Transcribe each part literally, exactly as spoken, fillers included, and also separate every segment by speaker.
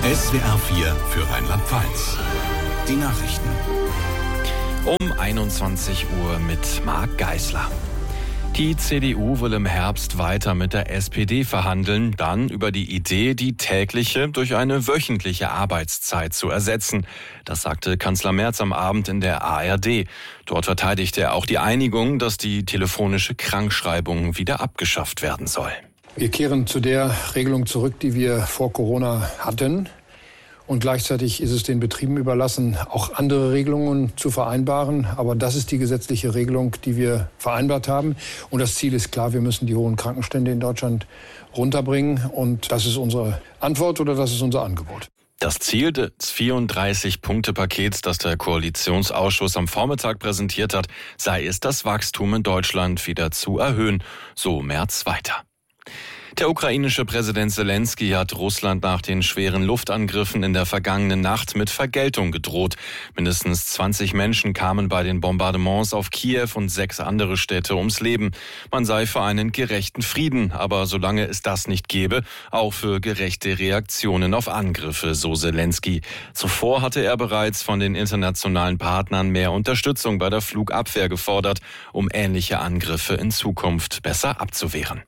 Speaker 1: S W R vier für Rheinland-Pfalz. Die Nachrichten.
Speaker 2: Um einundzwanzig Uhr mit Marc Geisler. Die C D U will im Herbst weiter mit der S P D verhandeln, dann über die Idee, die tägliche durch eine wöchentliche Arbeitszeit zu ersetzen. Das sagte Kanzler Merz am Abend in der A R D. Dort verteidigte er auch die Einigung, dass die telefonische Krankschreibung wieder abgeschafft werden soll.
Speaker 3: Wir kehren zu der Regelung zurück, die wir vor Corona hatten. Und gleichzeitig ist es den Betrieben überlassen, auch andere Regelungen zu vereinbaren. Aber das ist die gesetzliche Regelung, die wir vereinbart haben. Und das Ziel ist klar, wir müssen die hohen Krankenstände in Deutschland runterbringen. Und das ist unsere Antwort oder das ist unser Angebot.
Speaker 2: Das Ziel des vierunddreißig-Punkte-Pakets, das der Koalitionsausschuss am Vormittag präsentiert hat, sei es, das Wachstum in Deutschland wieder zu erhöhen. So Merz weiter. Der ukrainische Präsident Selenskyj hat Russland nach den schweren Luftangriffen in der vergangenen Nacht mit Vergeltung gedroht. Mindestens zwanzig Menschen kamen bei den Bombardements auf Kiew und sechs andere Städte ums Leben. Man sei für einen gerechten Frieden, aber solange es das nicht gäbe, auch für gerechte Reaktionen auf Angriffe, so Selenskyj. Zuvor hatte er bereits von den internationalen Partnern mehr Unterstützung bei der Flugabwehr gefordert, um ähnliche Angriffe in Zukunft besser abzuwehren.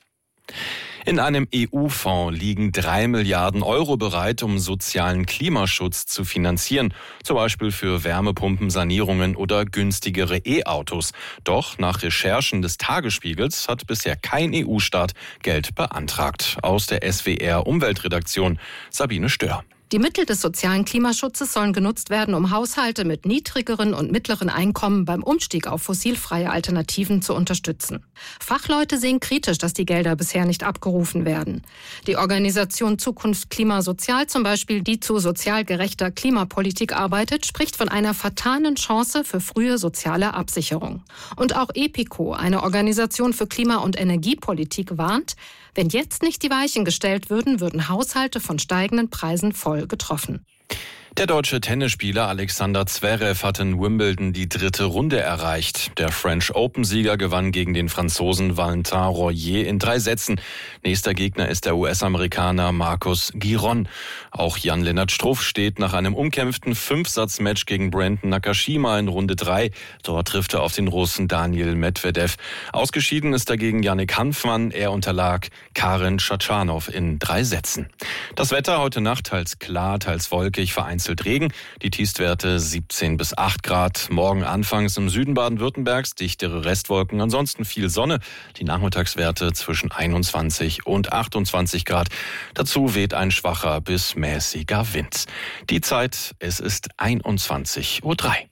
Speaker 2: In einem E U-Fonds liegen drei Milliarden Euro bereit, um sozialen Klimaschutz zu finanzieren, zum Beispiel für Wärmepumpensanierungen oder günstigere E-Autos. Doch nach Recherchen des Tagesspiegels hat bisher kein E U-Staat Geld beantragt. Aus der S W R-Umweltredaktion Sabine Stör.
Speaker 4: Die Mittel des sozialen Klimaschutzes sollen genutzt werden, um Haushalte mit niedrigeren und mittleren Einkommen beim Umstieg auf fossilfreie Alternativen zu unterstützen. Fachleute sehen kritisch, dass die Gelder bisher nicht abgerufen werden. Die Organisation Zukunft Klima Sozial zum Beispiel, die zu sozial gerechter Klimapolitik arbeitet, spricht von einer vertanen Chance für frühe soziale Absicherung. Und auch EPICO, eine Organisation für Klima- und Energiepolitik, warnt, wenn jetzt nicht die Weichen gestellt würden, würden Haushalte von steigenden Preisen voll getroffen.
Speaker 2: Der deutsche Tennisspieler Alexander Zverev hat in Wimbledon die dritte Runde erreicht. Der French Open-Sieger gewann gegen den Franzosen Valentin Royer in drei Sätzen. Nächster Gegner ist der U S-Amerikaner Marcus Giron. Auch Jan-Lennart Struff steht nach einem umkämpften Fünfsatz-Match gegen Brandon Nakashima in Runde drei. Dort trifft er auf den Russen Daniil Medvedev. Ausgeschieden ist dagegen Yannick Hanfmann. Er unterlag Karen Tschatschanow in drei Sätzen. Das Wetter heute Nacht teils klar, teils wolkig, vereinzelt Regen, die Tiefstwerte siebzehn bis acht Grad. Morgen anfangs im Süden Baden-Württembergs dichtere Restwolken, ansonsten viel Sonne. Die Nachmittagswerte zwischen einundzwanzig und achtundzwanzig Grad. Dazu weht ein schwacher bis mäßiger Wind. Die Zeit, es ist einundzwanzig Uhr drei.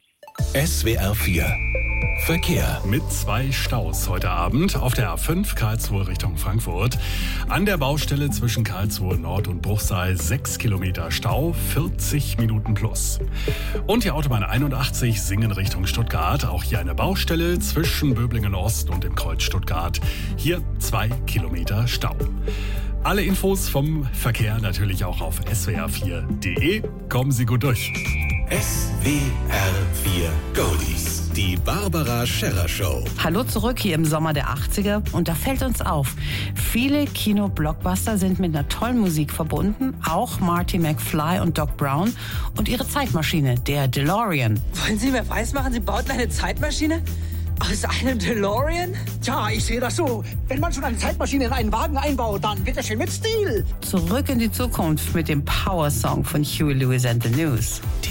Speaker 1: S W R vier Verkehr.
Speaker 5: Mit zwei Staus heute Abend auf der A fünf Karlsruhe Richtung Frankfurt. An der Baustelle zwischen Karlsruhe Nord und Bruchsal sechs Kilometer Stau, vierzig Minuten plus. Und die Autobahn einundachtzig Singen Richtung Stuttgart. Auch hier eine Baustelle zwischen Böblingen Ost und dem Kreuz Stuttgart. Hier zwei Kilometer Stau. Alle Infos vom Verkehr natürlich auch auf S W R vier Punkt de. Kommen Sie gut durch.
Speaker 1: S W R vier Goldies. Die Barbara Scherrer Show.
Speaker 6: Hallo zurück hier im Sommer der achtziger und da fällt uns auf, viele Kino-Blockbuster sind mit einer tollen Musik verbunden, auch Marty McFly und Doc Brown und ihre Zeitmaschine, der DeLorean.
Speaker 7: Wollen Sie mir weismachen, Sie bauten eine Zeitmaschine? Aus einem DeLorean?
Speaker 8: Tja, ich sehe das so. Wenn man schon eine Zeitmaschine in einen Wagen einbaut, dann wird das schön mit Stil.
Speaker 6: Zurück in die Zukunft mit dem Power-Song von Huey Lewis and the News.